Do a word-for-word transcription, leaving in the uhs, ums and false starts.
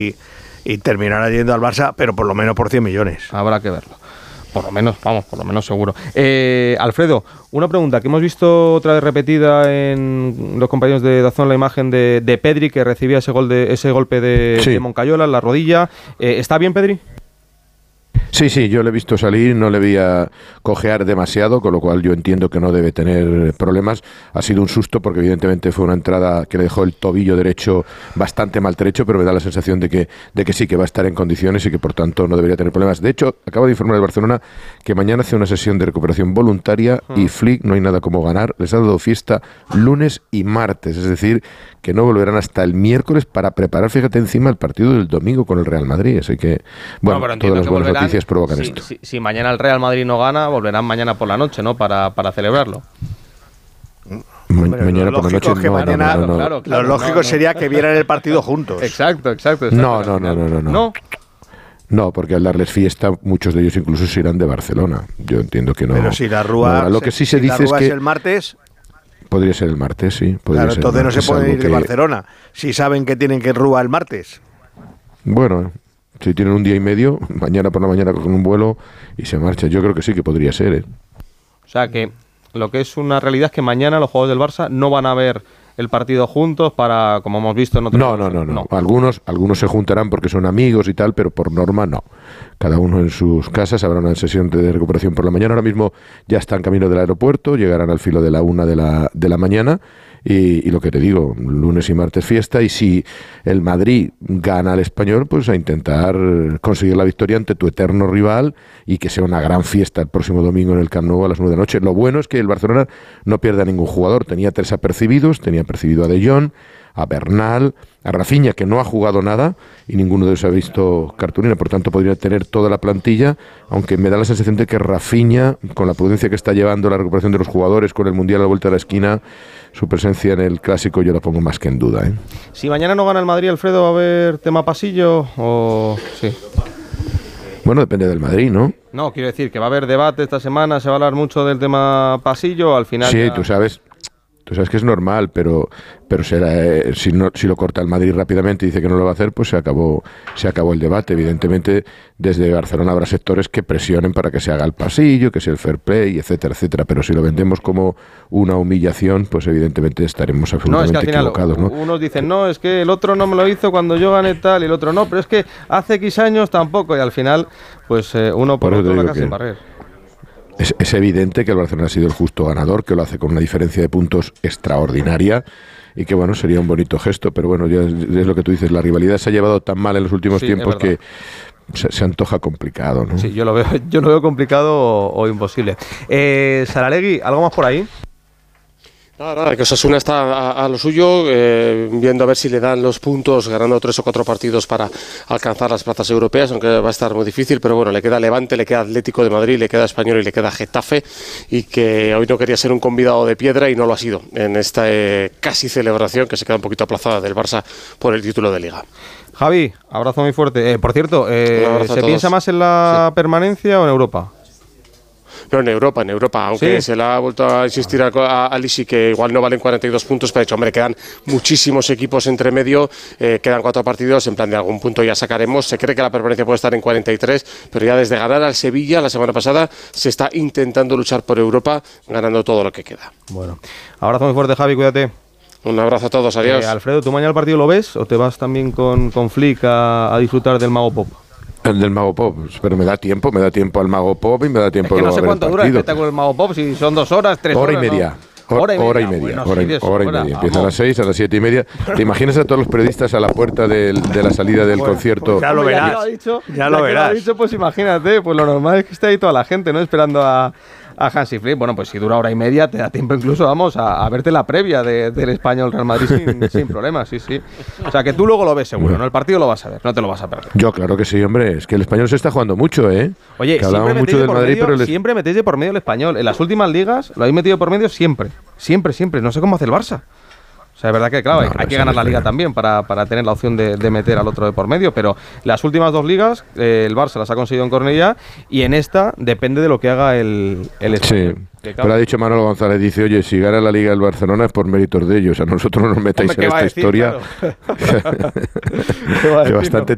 y, y terminará yendo al Barça, pero por lo menos por cien millones. Habrá que verlo. Por lo menos, vamos, por lo menos seguro. Eh, Alfredo, una pregunta que hemos visto otra vez repetida en los compañeros de Dazón, la imagen de, de Pedri, que recibía ese gol de ese golpe de, sí. de Moncayola en la rodilla. Eh, ¿Está bien, Pedri? Sí, sí, yo le he visto salir, no le vi a cojear demasiado, con lo cual yo entiendo que no debe tener problemas. Ha sido un susto porque evidentemente fue una entrada que le dejó el tobillo derecho bastante maltrecho, pero me da la sensación de que, de que sí, que va a estar en condiciones y que por tanto no debería tener problemas. De hecho, acabo de informar el Barcelona que mañana hace una sesión de recuperación voluntaria y Flick, no hay nada como ganar, les ha dado fiesta lunes y martes, es decir, que no volverán hasta el miércoles para preparar, fíjate, encima el partido del domingo con el Real Madrid. Así que, bueno, no, todas las buenas volverán, noticias provocan si, esto. Si, si mañana el Real Madrid no gana, volverán mañana por la noche, ¿no? Para, para celebrarlo. Ma Hombre, mañana por la noche que no, mañana, no, no, no. Claro, claro, lo lógico no, no. sería que vieran el partido juntos. Exacto, exacto. exacto no, no, no, no, no, no. ¿No? No, porque al darles fiesta, muchos de ellos incluso se irán de Barcelona. Yo entiendo que no. Pero si la Rúa, no, lo que sí se si dice la Rúa es que es el martes. Podría ser el martes, sí. Claro, ser entonces no se pueden ir de que... Barcelona si saben que tienen que ir Rúa el martes. Bueno, si tienen un día y medio, mañana por la mañana con un vuelo y se marcha. Yo creo que sí que podría ser, ¿eh? O sea que lo que es una realidad es que mañana los jugadores del Barça no van a ver el partido juntos para, como hemos visto en otros... No, no, no, no, no. Algunos, algunos se juntarán porque son amigos y tal, pero por norma no. Cada uno en sus casas, habrá una sesión de recuperación por la mañana. Ahora mismo ya están camino del aeropuerto, llegarán al filo de la una de la, de la mañana. Y, y lo que te digo, lunes y martes fiesta, y si el Madrid gana al Español, pues a intentar conseguir la victoria ante tu eterno rival y que sea una gran fiesta el próximo domingo en el Camp Nou a las nueve de la noche. Lo bueno es que el Barcelona no pierde a ningún jugador. Tenía tres apercibidos, tenía apercibido a De Jong, a Bernal, a Rafinha, que no ha jugado nada y ninguno de ellos ha visto cartulina, por tanto podría tener toda la plantilla, aunque me da la sensación de que Rafinha, con la prudencia que está llevando la recuperación de los jugadores, con el Mundial a la vuelta de la esquina, su presencia en el Clásico yo la pongo más que en duda, ¿eh? Si mañana no gana el Madrid, Alfredo, ¿va a haber tema pasillo o...? Sí. Bueno, depende del Madrid, ¿no? No, quiero decir que va a haber debate esta semana, se va a hablar mucho del tema pasillo, al final... Sí, ya... tú sabes... Tú sabes que es normal, pero pero será eh, si no si lo corta el Madrid rápidamente y dice que no lo va a hacer, pues se acabó se acabó el debate. Evidentemente, desde Barcelona habrá sectores que presionen para que se haga el pasillo, que sea el fair play, etcétera, etcétera. Pero si lo vendemos como una humillación, pues evidentemente estaremos absolutamente no, es que al final, equivocados, ¿no? Unos dicen, no, es que el otro no me lo hizo cuando yo gané tal, y el otro no, pero es que hace X años tampoco, y al final, pues eh, uno por, por otro la casa sin barrer. Es, es evidente que el Barcelona ha sido el justo ganador, que lo hace con una diferencia de puntos extraordinaria y que, bueno, sería un bonito gesto, pero bueno, ya es, es lo que tú dices, la rivalidad se ha llevado tan mal en los últimos sí, tiempos que se, se antoja complicado, ¿no? Sí, yo lo veo, yo lo veo complicado o, o imposible. Eh, Saralegui, ¿algo más por ahí? Nada, nada, que Osasuna está a, a lo suyo, eh, viendo a ver si le dan los puntos, ganando tres o cuatro partidos para alcanzar las plazas europeas, aunque va a estar muy difícil, pero bueno, le queda Levante, le queda Atlético de Madrid, le queda Español y le queda Getafe, y que hoy no quería ser un convidado de piedra y no lo ha sido en esta eh, casi celebración que se queda un poquito aplazada del Barça por el título de Liga. Javi, abrazo muy fuerte. Eh, por cierto, eh, ¿se piensa más en la sí. permanencia o en Europa? No, en Europa, en Europa, aunque ¿Sí? se le ha vuelto a insistir a, a, a Lisi que igual no valen cuarenta y dos puntos, pero de hecho, hombre, quedan muchísimos equipos entre medio, eh, quedan cuatro partidos, en plan de algún punto ya sacaremos, se cree que la permanencia puede estar en cuarenta y tres, pero ya desde ganar al Sevilla la semana pasada se está intentando luchar por Europa, ganando todo lo que queda. Bueno, abrazo muy fuerte, Javi, cuídate. Un abrazo a todos, adiós. Eh, Alfredo, ¿tú mañana el partido lo ves o te vas también con, con Flick a, a disfrutar del Mago Pop? El del Mago Pop, pero me da tiempo, me da tiempo al Mago Pop y me da tiempo es que no a sé cuánto el dura el espectáculo del Mago Pop, si son dos horas, tres hora horas. Y media. ¿no? Hora y media. Hora y media. Bueno, hora, sí, hora y hora, media. vamos. Empieza a las seis, a las siete y media. ¿Te imaginas a todos los periodistas a la puerta del, de la salida del bueno, concierto? Pues ya lo verás. Ya, lo ha dicho, ya lo ya verás. Lo ha dicho, pues imagínate, pues lo normal es que esté ahí toda la gente, ¿no? Esperando a, a Hansi Flick. Bueno, pues si dura hora y media, te da tiempo incluso, vamos, a, a verte la previa de, del Español Real Madrid sin, sin problemas, sí, sí. O sea, que tú luego lo ves seguro, ¿no? El partido lo vas a ver, no te lo vas a perder. Yo, claro que sí, hombre. Es que el Español se está jugando mucho, ¿eh? Oye, que siempre mucho del por Madrid, medio, pero les... siempre metéis de por medio el Español. En las últimas ligas lo habéis metido por medio siempre. Siempre, siempre. No sé cómo hace el Barça. O sea, es verdad que, claro, no, hay, hay que ganar la liga también para, para tener la opción de, de meter al otro de por medio, pero las últimas dos ligas eh, el Barça las ha conseguido en Cornellá y en esta depende de lo que haga el, el Español. Sí. Que, claro, pero ha dicho Manolo González, dice, oye, si gana la Liga del Barcelona es por méritos de ellos, a nosotros no nos metáis Hombre, en esta decir, historia. Claro. Que bastante